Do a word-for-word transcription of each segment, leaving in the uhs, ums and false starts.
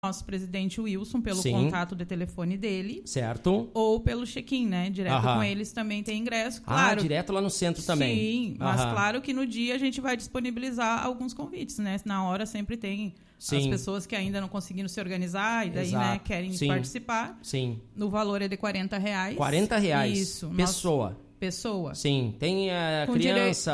nosso presidente Wilson, pelo Sim. contato de telefone dele. Certo. Ou pelo check-in, né? Direto Aham. com eles também tem ingresso, claro. Ah, direto lá no centro também. Sim, mas Aham. claro que no dia a gente vai disponibilizar alguns convites, né? Na hora sempre tem Sim. as pessoas que ainda não conseguiram se organizar e daí, Exato. né, querem Sim. participar. Sim. No valor é de quarenta reais. quarenta reais. Isso. Pessoa. Nosso... Pessoa. Sim. Tem a Com criança,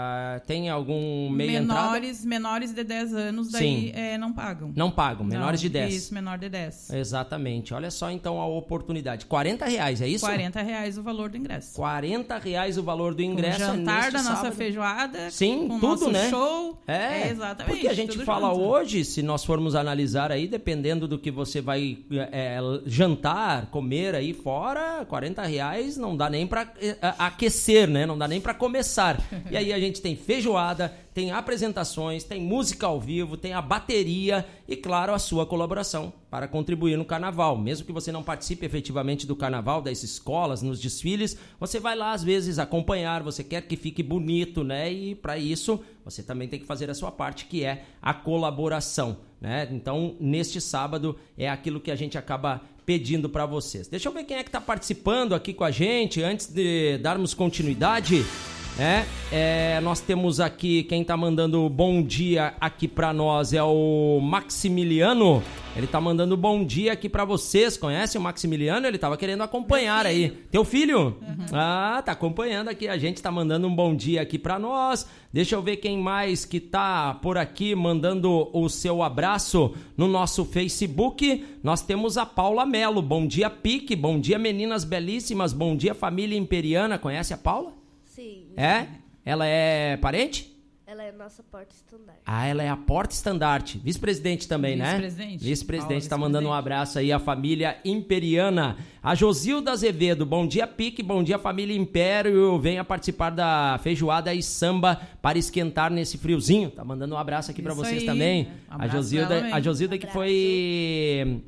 tem algum meio entrada? Menores, menores de dez anos, daí é, não pagam. Não pagam, menores Não, de dez. Isso, menor de dez. Exatamente. Olha só então a oportunidade. quarenta reais, é isso? quarenta reais o valor do ingresso. quarenta reais o valor do Com ingresso. o jantar neste da nossa sábado. feijoada. Sim, com o tudo, nosso né? show. É, exatamente. porque a gente tudo fala junto. hoje, se nós formos analisar aí, dependendo do que você vai é, jantar, comer aí fora, quarenta reais não dá nem para aquecer, né? Não dá nem para começar. E aí a gente tem feijoada, tem apresentações, tem música ao vivo, tem a bateria e, claro, a sua colaboração para contribuir no carnaval. Mesmo que você não participe efetivamente do carnaval, das escolas, nos desfiles, você vai lá às vezes acompanhar, você quer que fique bonito, né? E para isso você também tem que fazer a sua parte, que é a colaboração, né? Então, neste sábado é aquilo que a gente acaba pedindo para vocês. Deixa eu ver quem é que está participando aqui com a gente antes de darmos continuidade. É, é, nós temos aqui, quem tá mandando bom dia aqui pra nós é o Maximiliano. Ele tá mandando bom dia aqui pra vocês. Conhece o Maximiliano? Ele tava querendo acompanhar aí. Teu filho? Uhum. Ah, tá acompanhando aqui. A gente tá mandando um bom dia aqui pra nós. Deixa eu ver quem mais que tá por aqui mandando o seu abraço no nosso Facebook. Nós temos a Paula Melo. Bom dia, Pique. Bom dia, meninas belíssimas. Bom dia, família imperiana. Conhece a Paula? Sim. É? Ela é parente? Ela é nossa porta-estandarte. Ah, ela é a porta-estandarte. Vice-presidente também, Vice-presidente. né? Vice-presidente. Está Oh, mandando um abraço aí à família imperiana. A Josilda Azevedo. Bom dia, Pique. Bom dia, família Império. Venha participar da feijoada e samba para esquentar nesse friozinho. Tá mandando um abraço aqui para vocês aí. também. Um a Josilda, a Josilda que Abraço. foi...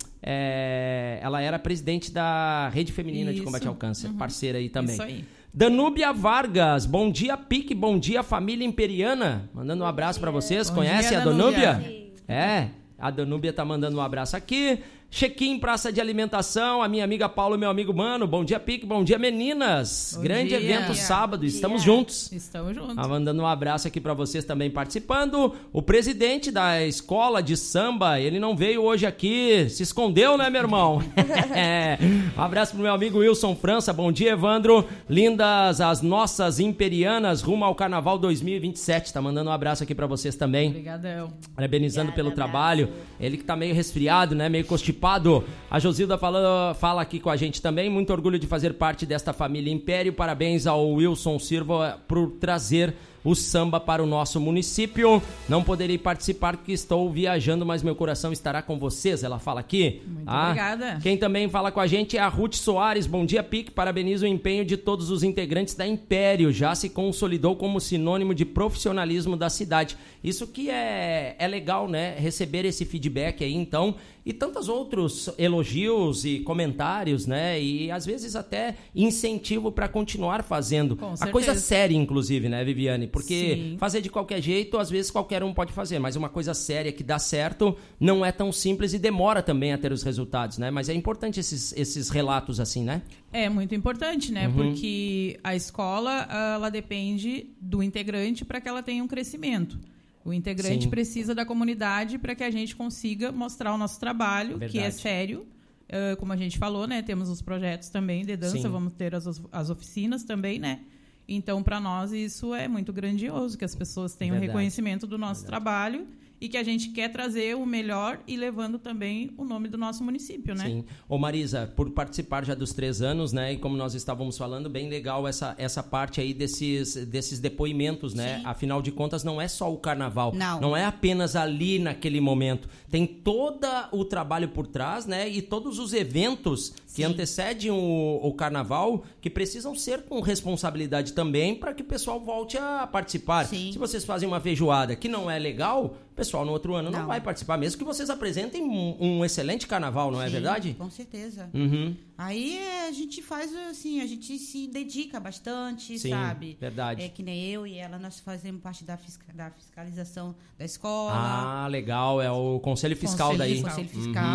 É, ela era presidente da Rede Feminina de Isso. Combate ao Câncer. Uhum. Parceira aí também. Isso aí. Danúbia Vargas, bom dia, Pique, bom dia, família imperiana. Mandando um abraço pra vocês. Bom Conhece dia, a Danúbia? Danúbia. Sim. É, a Danúbia tá mandando um abraço aqui. Check-in, praça de alimentação, a minha amiga Paula e meu amigo Mano. Bom dia, Pique, bom dia, meninas. Bom Grande dia. evento Bom dia. sábado, Bom estamos dia. juntos. Estamos juntos. Tá mandando um abraço aqui pra vocês também participando. O presidente da escola de samba, ele não veio hoje aqui, se escondeu, né, meu irmão? É. Um abraço pro meu amigo Wilson França. Bom dia, Evandro. Lindas as nossas imperianas rumo ao Carnaval dois mil e vinte e sete. Tá mandando um abraço aqui pra vocês também. Obrigadão. Parabenizando Obrigada, pelo abraço. trabalho. Ele que tá meio resfriado, né? Meio constipado. A Josilda fala, fala aqui com a gente também. Muito orgulho de fazer parte desta família Império. Parabéns ao Wilson Silva por trazer o samba para o nosso município. Não poderei participar porque estou viajando, mas meu coração estará com vocês. Ela fala aqui. Muito Ah, obrigada. Quem também fala com a gente é a Ruth Soares. Bom dia, Pique. Parabenizo o empenho de todos os integrantes da Império. Já se consolidou como sinônimo de profissionalismo da cidade. Isso que é, é legal, né? Receber esse feedback aí, então. E tantos outros elogios e comentários, né? E às vezes até incentivo para continuar fazendo. Com a certeza. coisa séria, inclusive, né, Viviane? Porque Sim. fazer de qualquer jeito, às vezes qualquer um pode fazer. Mas uma coisa séria que dá certo não é tão simples e demora também a ter os resultados, né? Mas é importante esses, esses relatos assim, né? É muito importante, né? Uhum. Porque a escola, ela depende do integrante para que ela tenha um crescimento. O integrante Sim. precisa da comunidade para que a gente consiga mostrar o nosso trabalho, Verdade. que é sério. Uh, como a gente falou, né? Temos os projetos também de dança, Sim. vamos ter as, as oficinas também, né? Então, para nós, isso é muito grandioso, que as pessoas tenham Verdade. reconhecimento do nosso Verdade. trabalho e que a gente quer trazer o melhor e levando também o nome do nosso município, né? Sim. Ô Marisa, por participar já dos três anos, né? E como nós estávamos falando, bem legal essa, essa parte aí desses, desses depoimentos, né? Sim. Afinal de contas, não é só o carnaval. Não. Não é apenas ali naquele momento. Tem todo o trabalho por trás, né? E todos os eventos que Sim. antecedem o, o carnaval que precisam ser com responsabilidade também para que o pessoal volte a participar. Sim. Se vocês fazem uma feijoada que não é legal, o pessoal no outro ano não, Não. vai participar, mesmo que vocês apresentem um, um excelente carnaval, não é Sim, verdade? Com certeza. Uhum. Aí é, a gente faz assim, a gente se dedica bastante, Sim, sabe? verdade. É que nem eu e ela, nós fazemos parte da, fisca- da fiscalização da escola. Ah, legal. É o conselho fiscal Conselho daí. fiscal. Conselho Uhum. fiscal.